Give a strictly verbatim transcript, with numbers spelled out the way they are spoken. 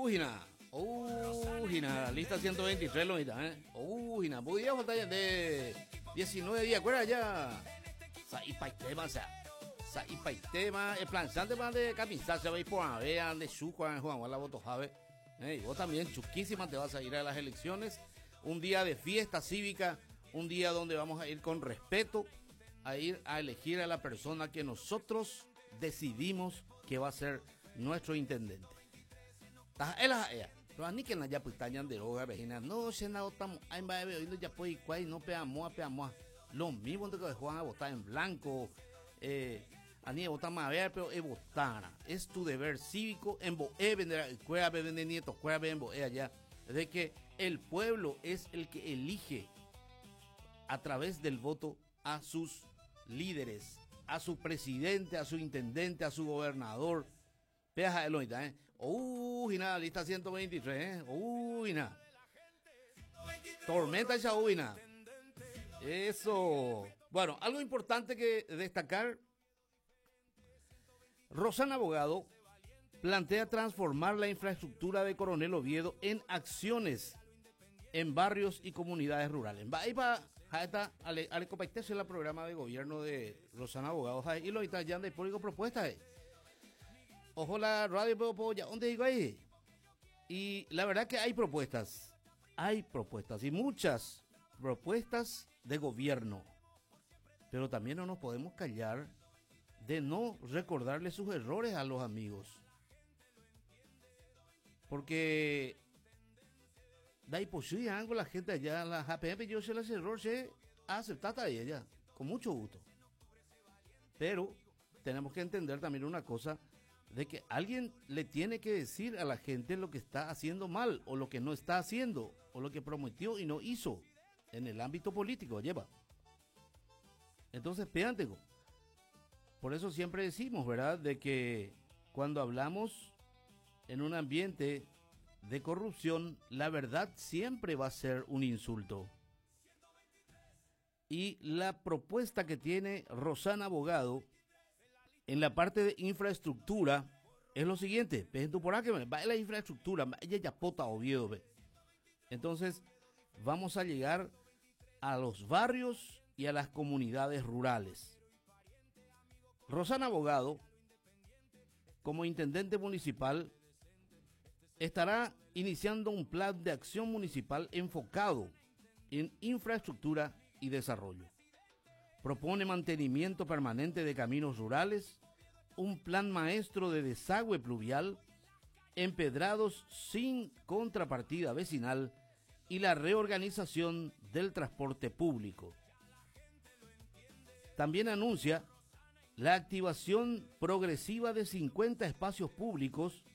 Ujina, Ujina, lista ciento veintitrés, lo mitad, ¿eh? Ujina, podía faltar ya de diecinueve días, ¿cuál era ya? Sa y paitema, o sea, sa y paitema, el planchante más de camisar, se va a ir por a ver, de su Juan Juan, la voto Jave. Eh, y vos también, chuquísima, te vas a ir a las elecciones. Un día de fiesta cívica, un día donde vamos a ir con respeto, a ir a elegir a la persona que nosotros decidimos que va a ser nuestro intendente. Pero ni que no haya pestañas de droga, vecina. No, se nada, estamos ahí va a ver, ya puede ir, no peamos, peamos. Lo mismo que Juan a votar en blanco, eh, a ni votar más a ver, pero es votar. Es tu deber cívico en Boe, vender, cuera, vender nietos, cuera, en Boe allá. De que el pueblo es el que elige a través del voto a sus líderes, a su presidente, a su intendente, a su gobernador. Peja el oído, ¿eh? Uy, nada, lista ciento veintitrés, ¿eh? Uy, nada. Tormenta esa uy, nada. Eso. Bueno, algo importante que destacar. Rosana Abogado plantea transformar la infraestructura de Coronel Oviedo en acciones en barrios y comunidades rurales. Ahí va, está, ale, ale competencia en el programa de gobierno de Rosana Abogado, y lo está ya de público propuestas. Ojo la radio, pero ya, ¿dónde digo ahí? Y la verdad que hay propuestas, hay propuestas y muchas propuestas de gobierno, pero también no nos podemos callar de no recordarle sus errores a los amigos, porque da imposible algo la gente allá, la J P M, yo se les error, se aceptada de ella, con mucho gusto, pero tenemos que entender también una cosa, de que alguien le tiene que decir a la gente lo que está haciendo mal, o lo que no está haciendo, o lo que prometió y no hizo en el ámbito político, lleva. Entonces, pégate. Por eso siempre decimos, ¿verdad?, de que cuando hablamos en un ambiente de corrupción, la verdad siempre va a ser un insulto. Y la propuesta que tiene Rosana Abogado en la parte de infraestructura es lo siguiente, por que va a la infraestructura, ella ya pota Oviedo, ve. Entonces, vamos a llegar a los barrios y a las comunidades rurales. Rosana Abogado, como intendente municipal, estará iniciando un plan de acción municipal enfocado en infraestructura y desarrollo. Propone mantenimiento permanente de caminos rurales, un plan maestro de desagüe pluvial, empedrados sin contrapartida vecinal y la reorganización del transporte público. También anuncia la activación progresiva de cincuenta espacios públicos